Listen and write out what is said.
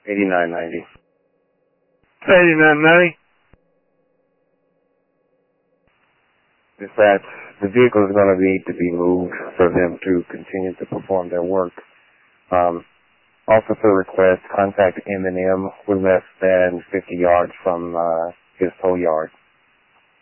8990. 8990. Dispatch, the vehicle is going to need to be moved for them to continue to perform their work. Officer request contact M&M. We're less than 50 yards from his tow yard.